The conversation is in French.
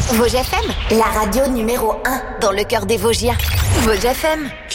Vosges FM, la radio numéro 1 dans le cœur des Vosgiens. Vosges FM.